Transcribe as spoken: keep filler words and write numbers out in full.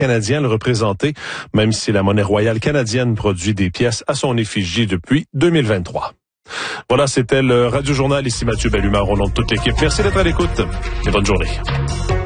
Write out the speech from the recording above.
canadien le représenter, même si la monnaie royale canadienne produit des pièces à son effigie depuis deux mille vingt-trois. Voilà, c'était le Radio Journal. Ici Mathieu Bellumeur, au nom de toute l'équipe. Merci d'être à l'écoute et bonne journée.